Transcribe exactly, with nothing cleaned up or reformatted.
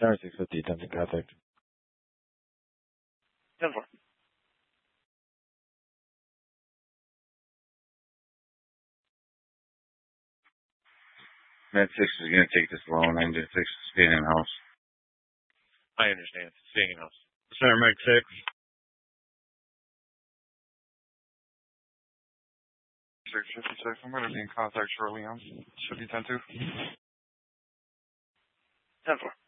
Sorry, six fifty, attempting contact. ten four. Med six is going to take this loan. Engine six is staying in house. I understand. Staying in house. Center Med six. six fifty-six. I'm going to be in contact shortly. I'm should be ten two. ten four.